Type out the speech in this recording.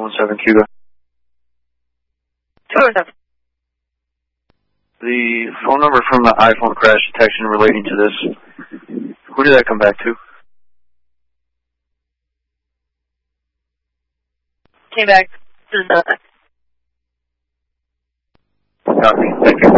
217 Cuba. 207. The phone number from the iPhone crash detection relating to this, who did that come back to? Came back to nothing. Copy. Thank you.